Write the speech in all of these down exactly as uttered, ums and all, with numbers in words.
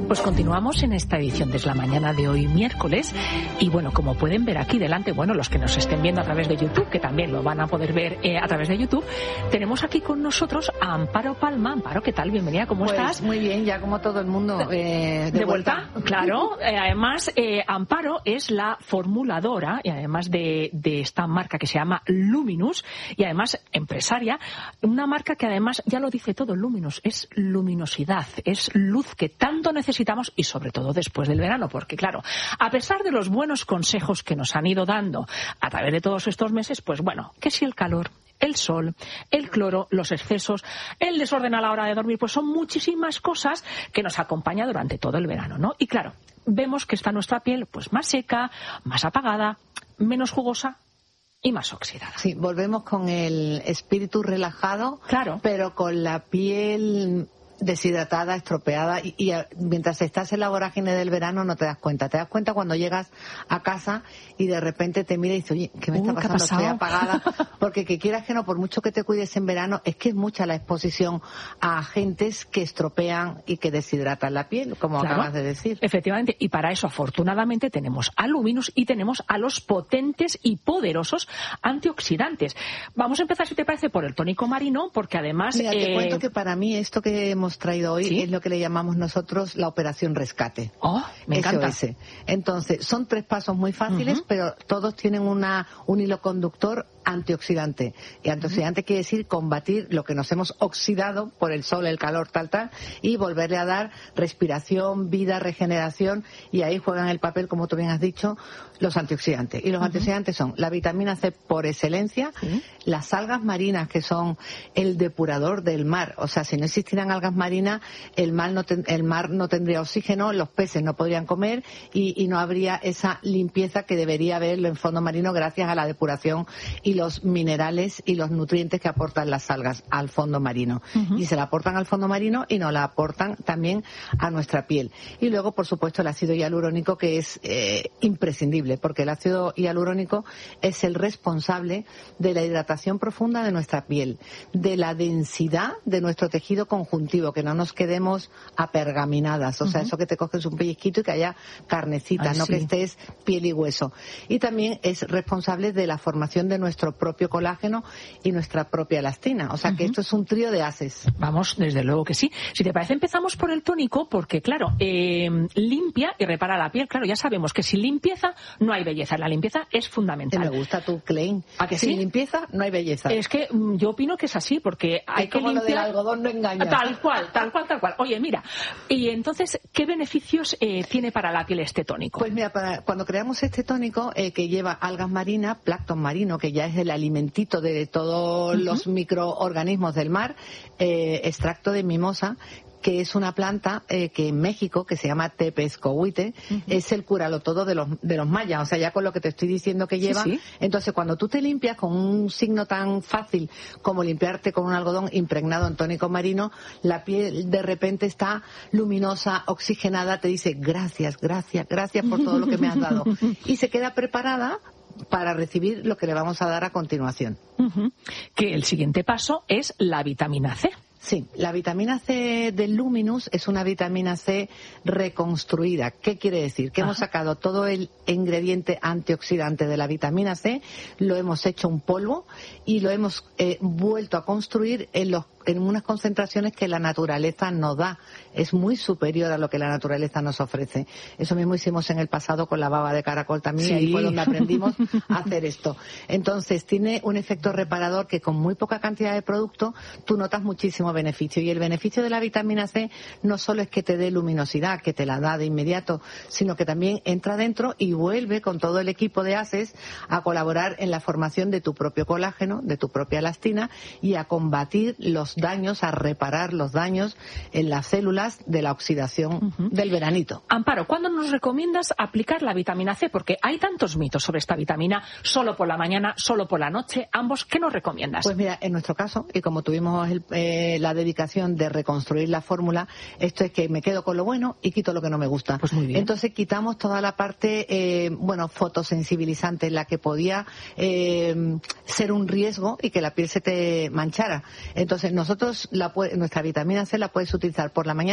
Pues continuamos en esta edición de la mañana de hoy miércoles y bueno, como pueden ver aquí delante, bueno, los que nos estén viendo a través de YouTube, que también lo van a poder ver eh, a través de YouTube, tenemos aquí con nosotros a Amparo Palma. Amparo, ¿qué tal? Bienvenida, ¿cómo pues estás? Muy bien, ya como todo el mundo eh, de, de vuelta. vuelta. Claro, eh, además eh, Amparo es la formuladora y además de, de esta marca que se llama Luminous y además empresaria, una marca que además ya lo dice todo, Luminous, es luminosidad, es luz que tanto necesitamos y sobre todo después del verano, porque claro, a pesar de los buenos consejos que nos han ido dando a través de todos estos meses, pues bueno, que si el calor, el sol, el cloro, los excesos, el desorden a la hora de dormir, pues son muchísimas cosas que nos acompañan durante todo el verano, ¿no? Y claro, vemos que está nuestra piel pues más seca, más apagada, menos jugosa y más oxidada. Sí, volvemos con el espíritu relajado, claro, pero con la piel deshidratada, estropeada y, y mientras estás en la vorágine del verano no te das cuenta. Te das cuenta cuando llegas a casa y de repente te mira y dices, oye, ¿qué me está uh, pasando? Estoy apagada. Porque que quieras que no, por mucho que te cuides en verano, es que es mucha la exposición a agentes que estropean y que deshidratan la piel, como claro, acabas de decir. Efectivamente, y para eso afortunadamente tenemos a Luminous y tenemos a los potentes y poderosos antioxidantes. Vamos a empezar, si te parece, por el tónico marino, porque además... Mira, te eh... cuento que para mí esto que hemos traído hoy ¿Sí? es lo que le llamamos nosotros la operación rescate. Oh, me encanta. S O S. Entonces, son tres pasos muy fáciles, uh-huh. pero todos tienen una, un hilo conductor antioxidante. Y antioxidante uh-huh. quiere decir combatir lo que nos hemos oxidado por el sol, el calor, tal, tal, y volverle a dar respiración, vida, regeneración, y ahí juegan el papel, como tú bien has dicho, los antioxidantes. Y los uh-huh. antioxidantes son la vitamina C por excelencia, uh-huh. las algas marinas, que son el depurador del mar. O sea, si no existieran algas marinas, el mar no, ten, el mar no tendría oxígeno, los peces no podrían comer y, y no habría esa limpieza que debería haber en fondo marino gracias a la depuración y los minerales y los nutrientes que aportan las algas al fondo marino. Uh-huh. Y se la aportan al fondo marino y nos la aportan también a nuestra piel. Y luego, por supuesto, el ácido hialurónico, que es eh, imprescindible, porque el ácido hialurónico es el responsable de la hidratación profunda de nuestra piel, de la densidad de nuestro tejido conjuntivo, que no nos quedemos apergaminadas, o uh-huh. sea, eso que te coges un pellizquito y que haya carnecita, Ay, no sí. que estés piel y hueso. Y también es responsable de la formación de nuestro propio colágeno y nuestra propia elastina, o sea uh-huh. que esto es un trío de ases. Vamos, desde luego que sí. Si te parece, empezamos por el tónico, porque claro, eh, limpia y repara la piel. Claro, ya sabemos que sin limpieza no hay belleza, la limpieza es fundamental. Me gusta tu claim. ¿A que sin sí? limpieza no hay belleza. Es que yo opino que es así, porque hay es que como limpiar... lo del algodón no engaña. Tal cual, tal cual, tal cual. Oye, mira, y entonces, ¿qué beneficios eh, tiene para la piel este tónico? Pues mira, para, cuando creamos este tónico, eh, que lleva algas marinas, plancton marino, que ya es el alimentito de todos uh-huh. los microorganismos del mar, eh, extracto de mimosa, que es una planta eh, que en México, que se llama tepezcohuite, uh-huh. es el curalo todo de los de los mayas. O sea, ya con lo que te estoy diciendo que lleva. Sí, sí. Entonces, cuando tú te limpias con un signo tan fácil como limpiarte con un algodón impregnado en tónico marino, la piel de repente está luminosa, oxigenada, te dice gracias, gracias, gracias por todo lo que me has dado. Y se queda preparada para recibir lo que le vamos a dar a continuación. Uh-huh. Que el siguiente paso es la vitamina C. Sí, la vitamina C del Luminous es una vitamina C reconstruida. ¿Qué quiere decir? Que Ajá. hemos sacado todo el ingrediente antioxidante de la vitamina C, lo hemos hecho un polvo y lo hemos eh, vuelto a construir en los en unas concentraciones que la naturaleza nos da. Es muy superior a lo que la naturaleza nos ofrece. Eso mismo hicimos en el pasado con la baba de caracol también, sí. y ahí fue donde aprendimos a hacer esto. Entonces, tiene un efecto reparador que con muy poca cantidad de producto tú notas muchísimo beneficio. Y el beneficio de la vitamina C no solo es que te dé luminosidad, que te la da de inmediato, sino que también entra dentro y vuelve con todo el equipo de ACES a colaborar en la formación de tu propio colágeno, de tu propia elastina y a combatir los daños, a reparar los daños en las células de la oxidación uh-huh. del veranito. Amparo, ¿cuándo nos recomiendas aplicar la vitamina C? Porque hay tantos mitos sobre esta vitamina, solo por la mañana, solo por la noche, ambos, ¿qué nos recomiendas? Pues mira, en nuestro caso, y como tuvimos el, eh, la dedicación de reconstruir la fórmula, esto es que me quedo con lo bueno y quito lo que no me gusta. Pues muy bien. Entonces quitamos toda la parte, eh, bueno, fotosensibilizante, en la que podía eh, ser un riesgo y que la piel se te manchara. Entonces nosotros, la, nuestra vitamina C la puedes utilizar por la mañana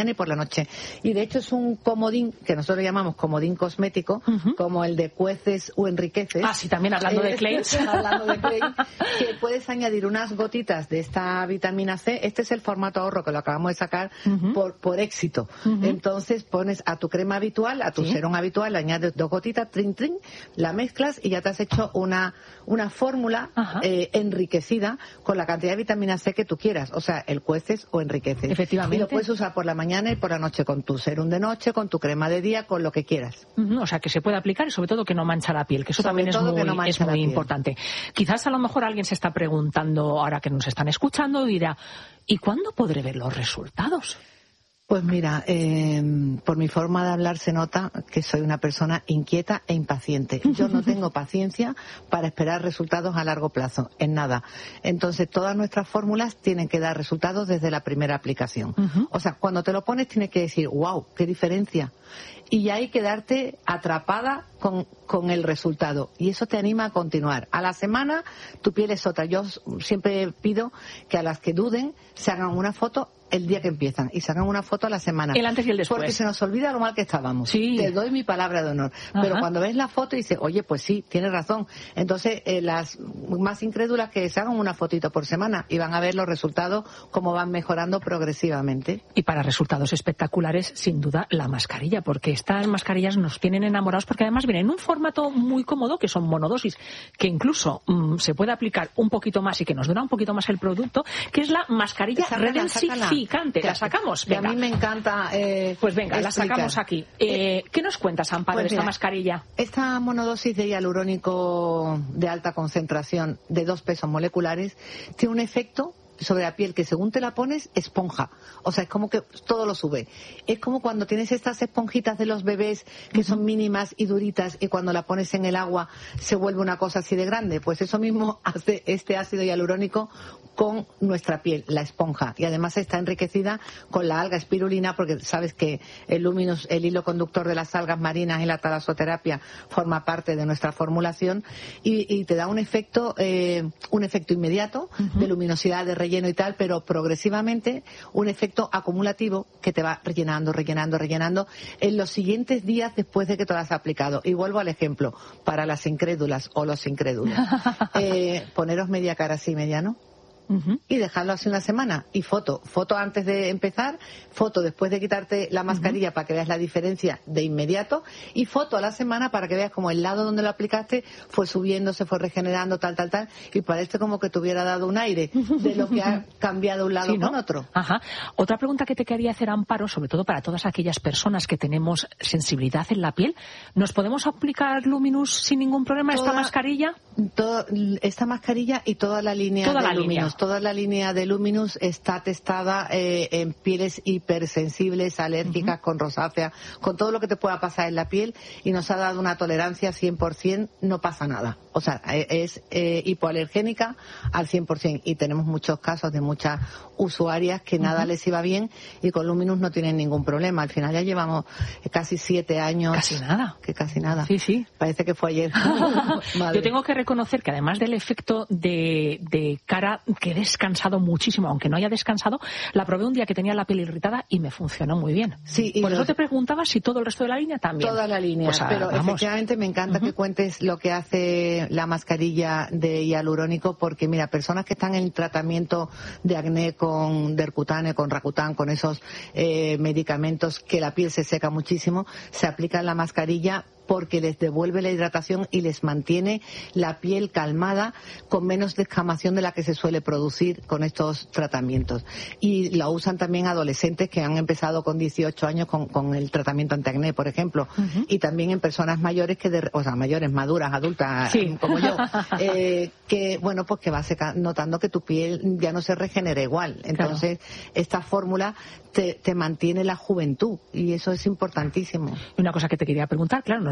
mañana y por la noche. Y de hecho es un comodín, que nosotros llamamos comodín cosmético, uh-huh. como el de Cueces o Enriqueces. Ah, sí, también hablando de claims. hablando de claims, que puedes añadir unas gotitas de esta vitamina C. Este es el formato ahorro que lo acabamos de sacar uh-huh. por, por éxito. Uh-huh. Entonces pones a tu crema habitual, a tu ¿Sí? serum habitual, le añades dos gotitas, trin, trin, la mezclas y ya te has hecho una, una fórmula eh, enriquecida con la cantidad de vitamina C que tú quieras. O sea, el Cueces o Enriqueces. Efectivamente. Y lo puedes usar por la mañana y por la noche con tu serum de noche, con tu crema de día, con lo que quieras. Uh-huh. O sea, que se puede aplicar y sobre todo que no mancha la piel, que eso sobre también es muy, no es muy importante. Quizás a lo mejor alguien se está preguntando, ahora que nos están escuchando, y dirá, ¿y cuándo podré ver los resultados? Pues mira, eh, por mi forma de hablar se nota que soy una persona inquieta e impaciente. Yo no tengo paciencia para esperar resultados a largo plazo, en nada. Entonces, todas nuestras fórmulas tienen que dar resultados desde la primera aplicación. Uh-huh. O sea, cuando te lo pones tienes que decir, wow, qué diferencia. Y hay que quedarte atrapada con, con el resultado. Y eso te anima a continuar. A la semana, tu piel es otra. Yo siempre pido que a las que duden se hagan una foto el día que empiezan y se hagan una foto a la semana. El antes y el después. Porque se nos olvida lo mal que estábamos. Sí. Te doy mi palabra de honor. Ajá. Pero cuando ves la foto y dices, oye, pues sí, tienes razón. Entonces, eh, las más incrédulas que se hagan una fotito por semana y van a ver los resultados, cómo van mejorando progresivamente. Y para resultados espectaculares, sin duda, la mascarilla, porque estas mascarillas nos tienen enamorados porque además vienen en un formato muy cómodo, que son monodosis, que incluso mmm, se puede aplicar un poquito más y que nos dura un poquito más el producto, que es la mascarilla redensificante. ¿La sacamos? Venga. A mí me encanta. Eh, pues venga, explicar. La sacamos aquí. Eh, ¿Qué nos cuentas, Amparo, pues de esta mira, mascarilla? Esta monodosis de hialurónico de alta concentración de dos pesos moleculares tiene un efecto sobre la piel que según te la pones, esponja. O sea, es como que todo lo sube. Es como cuando tienes estas esponjitas de los bebés que uh-huh. son mínimas y duritas y cuando la pones en el agua se vuelve una cosa así de grande. Pues eso mismo hace este ácido hialurónico con nuestra piel, la esponja. Y además está enriquecida con la alga espirulina porque sabes que el luminus, el hilo conductor de las algas marinas y la talasoterapia forma parte de nuestra formulación y, y te da un efecto, eh, un efecto inmediato uh-huh. de luminosidad, de relleno y tal, pero progresivamente un efecto acumulativo que te va rellenando, rellenando, rellenando en los siguientes días después de que te lo has aplicado. Y vuelvo al ejemplo, para las incrédulas o los incrédulos. eh, poneros media cara así, mediano. Uh-huh. Y dejarlo así una semana. Y foto, foto antes de empezar, foto después de quitarte la mascarilla uh-huh. para que veas la diferencia de inmediato y foto a la semana para que veas como el lado donde lo aplicaste fue subiendo, se fue regenerando, tal, tal, tal, y parece como que te hubiera dado un aire de lo que ha cambiado un lado sí, ¿no? con otro. Ajá. Otra pregunta que te quería hacer, Amparo, sobre todo para todas aquellas personas que tenemos sensibilidad en la piel, ¿nos podemos aplicar Luminous sin ningún problema toda, esta mascarilla? Todo, esta mascarilla y toda la línea toda de la Luminous. Línea. Toda la línea de Luminous está testada eh, en pieles hipersensibles, alérgicas, uh-huh. con rosácea, con todo lo que te pueda pasar en la piel y nos ha dado una tolerancia cien por ciento, no pasa nada. O sea, es eh, hipoalergénica al cien por ciento y tenemos muchos casos de muchas usuarias que nada uh-huh. les iba bien y con Luminous no tienen ningún problema. Al final ya llevamos casi siete años. Casi nada. Que casi nada. Sí, sí. Parece que fue ayer. Yo tengo que reconocer que además del efecto de, de cara que he descansado muchísimo, aunque no haya descansado, la probé un día que tenía la piel irritada y me funcionó muy bien. Sí, y Por los... eso te preguntaba si todo el resto de la línea también. Toda la línea, pues, pero vamos. Efectivamente me encanta uh-huh. que cuentes lo que hace la mascarilla de hialurónico, porque mira, personas que están en tratamiento de acné con Dercutane, con Rakutan, con esos eh, medicamentos que la piel se seca muchísimo, se aplican la mascarilla porque les devuelve la hidratación y les mantiene la piel calmada con menos descamación de la que se suele producir con estos tratamientos. Y la usan también adolescentes que han empezado con dieciocho años con, con el tratamiento antiacné, por ejemplo. Uh-huh. Y también en personas mayores, que de, o sea, mayores, maduras, adultas, sí. como yo, eh, que, bueno, pues que vas notando que tu piel ya no se regenera igual. Entonces, claro. esta fórmula te, te mantiene la juventud y eso es importantísimo. Una cosa que te quería preguntar, claro,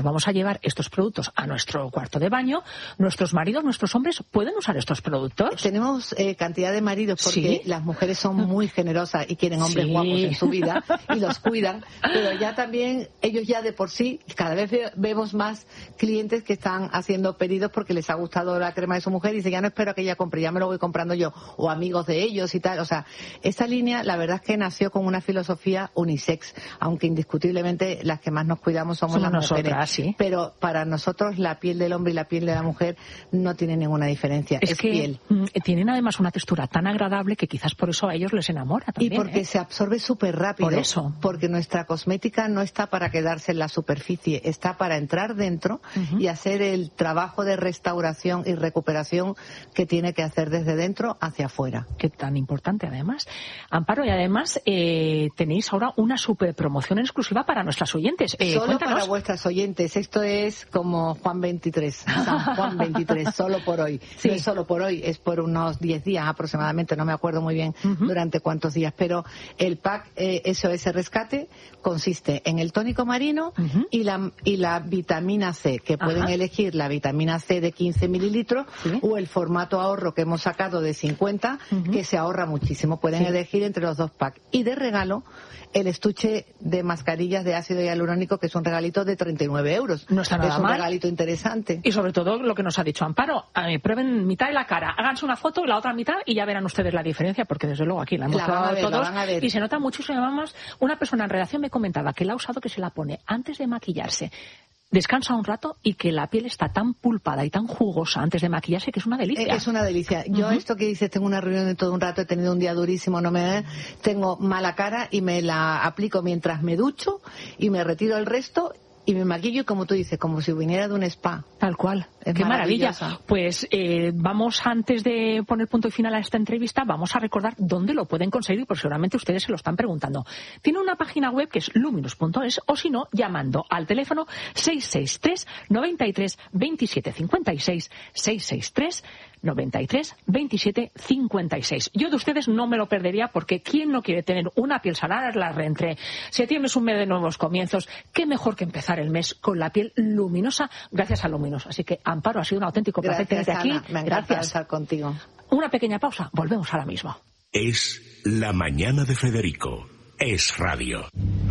nos vamos a llevar estos productos a nuestro cuarto de baño, nuestros maridos, nuestros hombres, ¿pueden usar estos productos? Tenemos eh, cantidad de maridos porque ¿sí? Las mujeres son muy generosas y quieren hombres sí. guapos en su vida y los cuidan, pero ya también ellos ya de por sí, cada vez vemos más clientes que están haciendo pedidos porque les ha gustado la crema de su mujer y dicen, ya no espero a que ella compre, ya me lo voy comprando yo, o amigos de ellos y tal. O sea, esta línea la verdad es que nació con una filosofía unisex, aunque indiscutiblemente las que más nos cuidamos somos, somos las mujeres. Nosotras, ¿sí? Pero para nosotros la piel del hombre y la piel de la mujer no tiene ninguna diferencia, es, es que piel. Tienen además una textura tan agradable que quizás por eso a ellos les enamora también. Y porque ¿eh? se absorbe súper rápido. Por eso. Porque nuestra cosmética no está para quedarse en la superficie, está para entrar dentro uh-huh. y hacer el trabajo de restauración y recuperación que tiene que hacer desde dentro hacia afuera. Qué tan importante además. Amparo, y además eh, tenéis ahora una super promoción exclusiva para nuestras oyentes. Eh, solo cuéntanos. Para vuestras oyentes. Esto es como Juan veintitrés, San Juan veintitrés, solo por hoy. Sí. No es solo por hoy, es por unos diez días aproximadamente, no me acuerdo muy bien uh-huh. durante cuántos días, pero el pack eh, S O S Rescate consiste en el tónico marino uh-huh. y la y la vitamina C, que pueden Ajá. elegir la vitamina C de quince mililitros ¿sí? o el formato ahorro que hemos sacado de cincuenta, uh-huh. que se ahorra muchísimo. Pueden sí. elegir entre los dos packs. Y de regalo, el estuche de mascarillas de ácido hialurónico, que es un regalito de treinta y nueve euros. No está nada Es un mal. regalito interesante. Y sobre todo lo que nos ha dicho Amparo, eh, prueben mitad de la cara, háganse una foto y la otra mitad y ya verán ustedes la diferencia, porque desde luego aquí la hemos probado todos y se nota muchísimo. Además, una persona en redacción me comentaba que la ha usado, que se la pone antes de maquillarse, descansa un rato y que la piel está tan pulpada y tan jugosa antes de maquillarse que es una delicia. Es una delicia. Yo uh-huh. esto que dices, tengo una reunión de todo un rato, he tenido un día durísimo, no me tengo mala cara y me la aplico mientras me ducho y me retiro el resto y me maquillo, como tú dices, como si viniera de un spa. Tal cual. Es Qué maravilla. Pues eh, vamos, antes de poner punto y final a esta entrevista, vamos a recordar dónde lo pueden conseguir, porque seguramente ustedes se lo están preguntando. Tiene una página web que es luminous punto es, o si no, llamando al teléfono seis seis tres, noventa y tres, veintisiete cincuenta y seis, seis seis tres, noventa y tres, veintisiete cincuenta y seis. Yo de ustedes no me lo perdería, porque ¿quién no quiere tener una piel sana? La reentré. Si tienes un mes de nuevos comienzos, qué mejor que empezar el mes con la piel luminosa gracias a Luminous. Así que, Amparo, ha sido un auténtico placer tenerte aquí. Me encanta estar contigo. Una pequeña pausa, volvemos ahora mismo. Es la mañana de Federico. Es radio.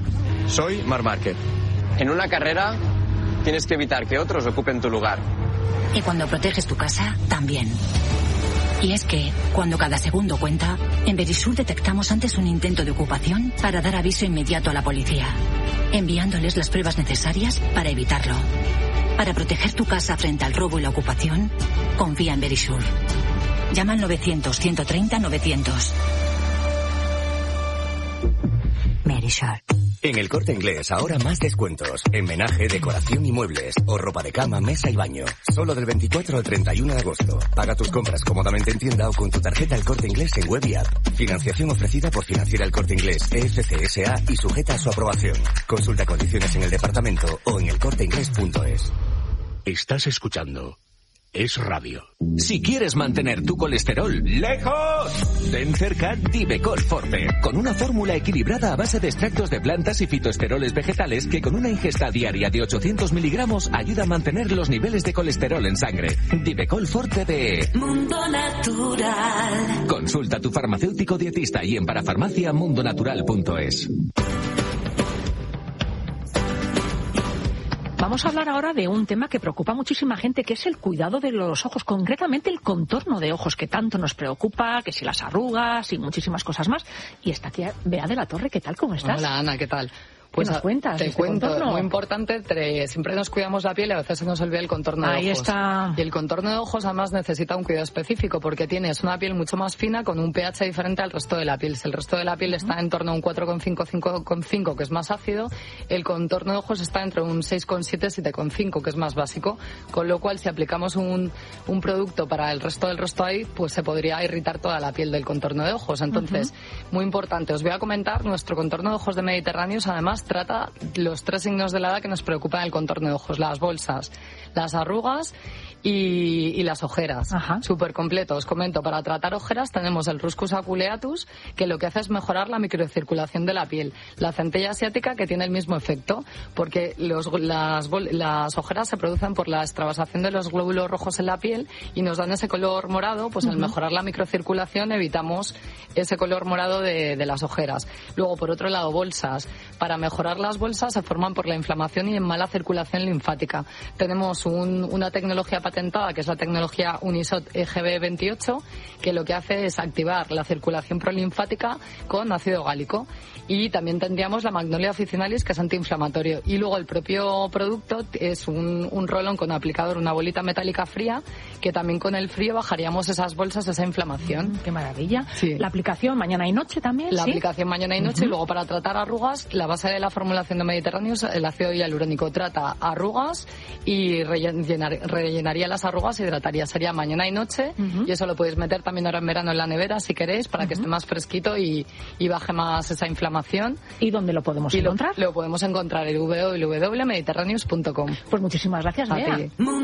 Soy Marc Márquez. En una carrera tienes que evitar que otros ocupen tu lugar. Y cuando proteges tu casa, también. Y es que, cuando cada segundo cuenta, en Verisur detectamos antes un intento de ocupación para dar aviso inmediato a la policía, enviándoles las pruebas necesarias para evitarlo. Para proteger tu casa frente al robo y la ocupación, confía en Verisur. Llama al novecientos, ciento treinta, novecientos. Verisur. En El Corte Inglés, ahora más descuentos. En menaje, decoración y muebles. O ropa de cama, mesa y baño. Solo del veinticuatro al treinta y uno de agosto. Paga tus compras cómodamente en tienda o con tu tarjeta El Corte Inglés en web y app. Financiación ofrecida por Financiera El Corte Inglés, E F C S A y sujeta a su aprobación. Consulta condiciones en el departamento o en elcorteinglés punto es. Estás escuchando Es Radio. Si quieres mantener tu colesterol lejos, ten cerca Divecol Forte, con una fórmula equilibrada a base de extractos de plantas y fitoesteroles vegetales que con una ingesta diaria de ochocientos miligramos ayuda a mantener los niveles de colesterol en sangre. Divecol Forte de Mundo Natural. Consulta a tu farmacéutico dietista y en parafarmacia mundonatural punto es. Vamos a hablar ahora de un tema que preocupa a muchísima gente, que es el cuidado de los ojos, concretamente el contorno de ojos, que tanto nos preocupa, que si las arrugas y muchísimas cosas más. Y está aquí Bea de la Torre, ¿qué tal? ¿Cómo estás? Hola, Ana, ¿qué tal? Pues ¿qué nos cuentas? Te este cuento, contorno? Muy importante, te, siempre nos cuidamos la piel y a veces se nos olvida el contorno de Ahí ojos. Está. Y el contorno de ojos además necesita un cuidado específico porque tienes una piel mucho más fina con un pH diferente al resto de la piel. Si el resto de la piel está en torno a un cuatro coma cinco, cinco coma cinco, que es más ácido, el contorno de ojos está entre un seis coma siete, siete coma cinco, que es más básico. Con lo cual, si aplicamos un, un producto para el resto del rostro ahí, pues se podría irritar toda la piel del contorno de ojos. Entonces, uh-huh. muy importante. Os voy a comentar, nuestro contorno de ojos de Mediterráneos además trata los tres signos de la edad que nos preocupan el contorno de ojos: las bolsas, las arrugas y, y las ojeras. Súper completo. Os comento, para tratar ojeras tenemos el Ruscus aculeatus, que lo que hace es mejorar la microcirculación de la piel. La centella asiática, que tiene el mismo efecto, porque los, las, las ojeras se producen por la extravasación de los glóbulos rojos en la piel y nos dan ese color morado. Pues uh-huh. al mejorar la microcirculación evitamos ese color morado de, de las ojeras. Luego, por otro lado, bolsas. Para mejorar las bolsas se forman por la inflamación y en mala circulación linfática. Tenemos un, una tecnología patentada, que es la tecnología Unisot E G B veintiocho, que lo que hace es activar la circulación prolinfática con ácido gálico. Y también tendríamos la Magnolia officinalis, que es antiinflamatorio. Y luego el propio producto es un, un rolón con aplicador, una bolita metálica fría, que también con el frío bajaríamos esas bolsas, esa inflamación. Mm, ¡Qué maravilla! Sí. La aplicación mañana y noche también, La ¿sí? aplicación mañana y noche. Uh-huh. Y luego, para tratar arrugas, la base de la formulación de Mediterráneo es el ácido hialurónico. Trata arrugas y rellenar, rellenaría las arrugas, hidrataría. Sería mañana y noche. Uh-huh. Y eso lo podéis meter también ahora en verano en la nevera, si queréis, para uh-huh. que esté más fresquito y, y baje más esa inflamación. ¿Y dónde lo podemos y encontrar? Lo, lo podemos encontrar en w w w punto mediterraneus punto com. Pues muchísimas gracias, Bea.